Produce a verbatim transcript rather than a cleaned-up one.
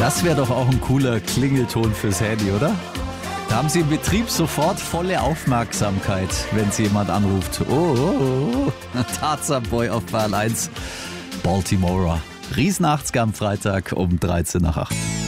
Das wäre doch auch ein cooler Klingelton fürs Handy, oder? Da haben Sie im Betrieb sofort volle Aufmerksamkeit, wenn Sie jemand anruft. Oh, oh, oh. Tarzan Boy auf Bayern eins, Baltimore. Riesnachtsgar am Freitag um dreizehn nach acht.